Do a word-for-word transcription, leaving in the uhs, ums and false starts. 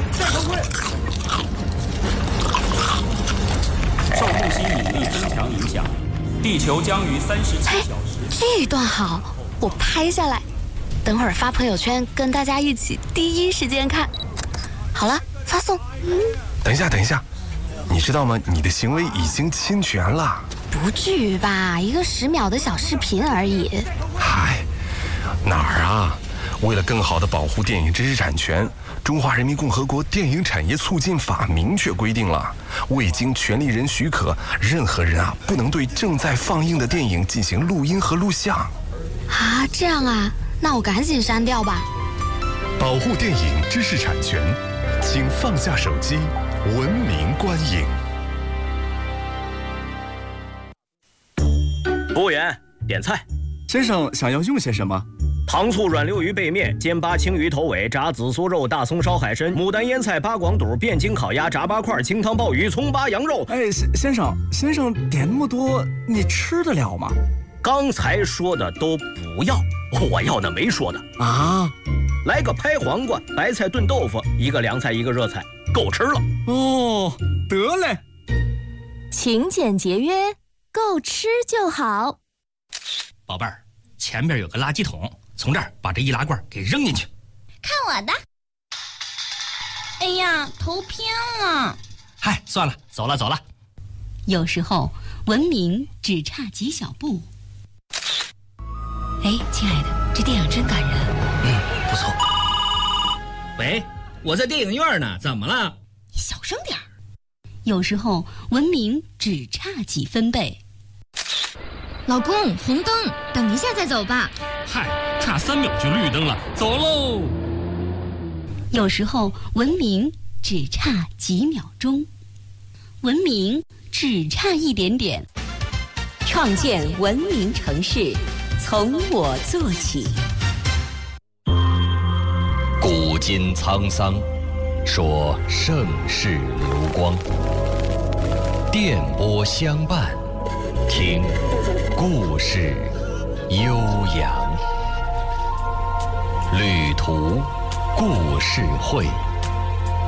戴头盔。受木星引力增强影响，地球将于三十七小时。 这段好，我拍下来，等会儿发朋友圈，跟大家一起第一时间看。好了，发送。 等一下，等一下，你知道吗？你的行为已经侵权了。 不至于吧？一个十秒的小视频而已。 嗨，哪儿啊？为了更好地保护电影知识产权，中华人民共和国电影产业促进法明确规定了，未经权利人许可，任何人啊不能对正在放映的电影进行录音和录像。 啊，这样啊，那我赶紧删掉吧。 保护电影知识产权，请放下手机，文明观影。 服务员，点菜。 先生想要用些什么？ 糖醋软溜鱼背面、煎八青鱼头尾、炸紫苏肉、大葱烧海参、牡丹腌菜、八广肚、汴京烤鸭、炸八块、清汤鲍鱼、葱八羊肉。 哎，先先生，先生点那么多，你吃得了吗？ 刚才说的都不要，我要的没说的啊。 来个拍黄瓜、白菜炖豆腐，一个凉菜，一个热菜，够吃了。 哦，得嘞。 勤俭节约，够吃就好。 宝贝儿，前面有个垃圾桶，从这儿把这易拉罐给扔进去。 看我的！哎呀，头偏了。 嗨，算了，走了走了。 有时候文明只差几小步。哎，亲爱的，这电影真感人。 嗯，不错。 喂，我在电影院呢，怎么了？ 你小声点儿。有时候文明只差几分贝。 老公，红灯，等一下再走吧。 嗨，差三秒就绿灯了，走喽。 有时候文明只差几秒钟，文明只差一点点。 创建文明城市，从我做起。 古今沧桑，说盛世流光。电波相伴，听故事悠扬。旅途故事会。